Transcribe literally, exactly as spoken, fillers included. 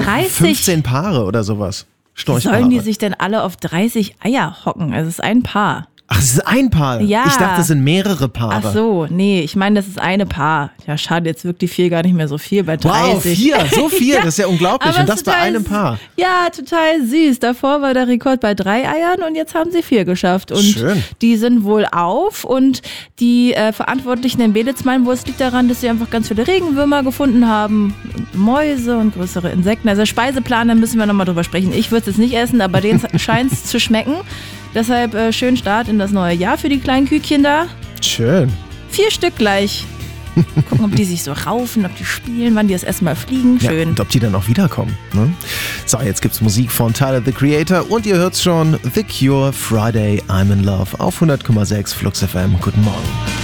dreißig fünfzehn Paare oder sowas. Wie Storchpaare. sollen die sich denn alle auf dreißig Eier hocken? Also es ist ein Paar. Ach, das ist ein Paar? Ja. Ich dachte, das sind mehrere Paare. Ach so, nee, ich meine, das ist eine Paar. Ja, schade, jetzt wirkt die vier gar nicht mehr so viel bei dreißig. Wow, vier, so viel, Ja, das ist ja unglaublich. aber Und das bei total einem Paar. Ja, total süß. Davor war der Rekord bei drei Eiern und jetzt haben sie vier geschafft. Und Schön. die sind wohl auf und die äh, Verantwortlichen in Belitz meinen wohl, es liegt daran, dass sie einfach ganz viele Regenwürmer gefunden haben, und Mäuse und größere Insekten. Also Speiseplan, da müssen wir nochmal drüber sprechen. Ich würde es jetzt nicht essen, aber denen scheint es zu schmecken. Deshalb äh, schönen Start in das neue Jahr für die kleinen Küken da. Schön. Vier Stück gleich. Gucken, ob die sich so raufen, ob die spielen, wann die das erstmal fliegen. Ja, Schön. und ob die dann auch wiederkommen. Ne? So, jetzt gibt's Musik von Tyler, the Creator. Und ihr hört's schon, The Cure, Friday, I'm in Love auf hundert Komma sechs Flux F M. Guten Morgen.